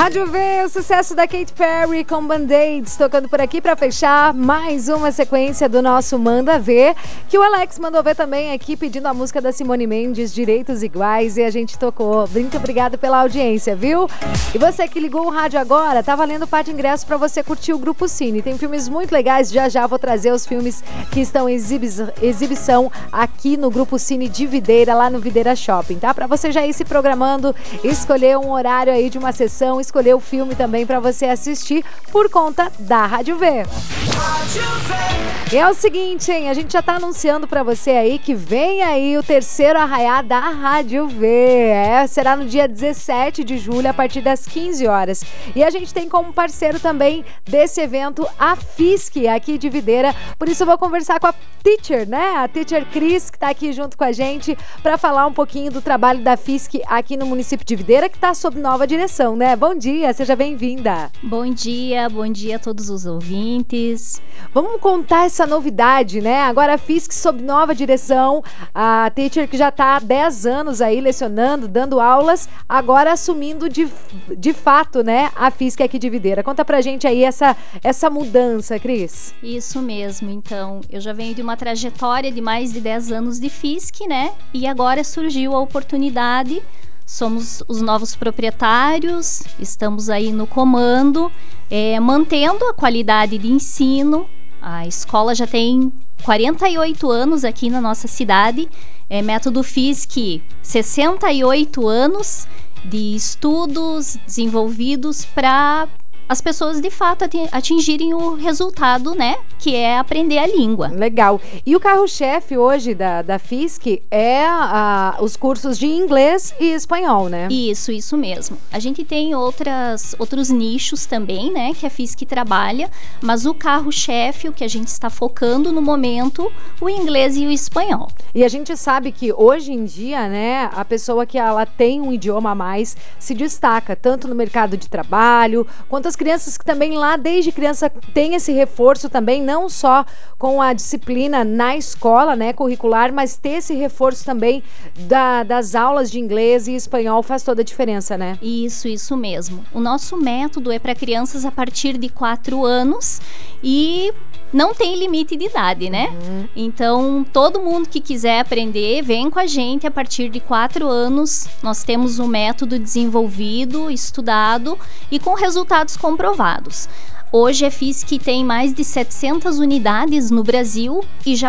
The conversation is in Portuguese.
Rádio V, o sucesso da Katy Perry com Band-Aids, tocando por aqui para fechar mais uma sequência do nosso Manda Ver, que o Alex mandou ver também aqui pedindo a música da Simone Mendes, Direitos Iguais, e a gente tocou. Muito obrigado pela audiência, viu? E você que ligou o rádio agora, tá valendo par de ingressos para você curtir o Grupo Cine. Tem filmes muito legais, já vou trazer os filmes que estão em exibição aqui no Grupo Cine de Videira, lá no Videira Shopping, tá? Para você já ir se programando, escolher um horário aí de uma sessão, escolher o filme também para você assistir por conta da Rádio V. E é o seguinte, hein? A gente já tá anunciando para você aí que vem aí o terceiro arraiá da Rádio V. Será no dia 17 de julho, a partir das 15 horas. E a gente tem como parceiro também desse evento a Fisk, aqui de Videira. Por isso eu vou conversar com a Teacher, né? A Teacher Cris, que tá aqui junto com a gente para falar um pouquinho do trabalho da Fisk aqui no município de Videira, que tá sob nova direção, né? Bom dia, seja bem-vinda. Bom dia a todos os ouvintes. Vamos contar essa novidade, né? Agora a Fisk sob nova direção, a Teacher que já está há 10 anos aí lecionando, dando aulas, agora assumindo de fato, né, a Fisk aqui de Videira. Conta pra gente aí essa mudança, Cris. Isso mesmo, então, eu já venho de uma trajetória de mais de 10 anos de Fisk, né? E agora surgiu a oportunidade. Somos os novos proprietários, estamos aí no comando, mantendo a qualidade de ensino. A escola já tem 48 anos aqui na nossa cidade, método Fisk, 68 anos de estudos desenvolvidos para as pessoas de fato atingirem o resultado, né, que é aprender a língua. Legal. E o carro-chefe hoje da Fisk é os cursos de inglês e espanhol, né? Isso mesmo. A gente tem outros nichos também, né, que a Fisk trabalha, mas o carro-chefe, o que a gente está focando no momento, o inglês e o espanhol. E a gente sabe que hoje em dia, né, a pessoa que ela tem um idioma a mais se destaca, tanto no mercado de trabalho, quanto as crianças que também lá desde criança tem esse reforço também, não só com a disciplina na escola, né, curricular, mas ter esse reforço também das aulas de inglês e espanhol faz toda a diferença, né? Isso mesmo. O nosso método é para crianças a partir de 4 anos e não tem limite de idade, né? Então, todo mundo que quiser aprender, vem com a gente a partir de 4 anos. Nós temos um método desenvolvido, estudado e com resultados comprovados. Hoje a Fisk tem mais de 700 unidades no Brasil e já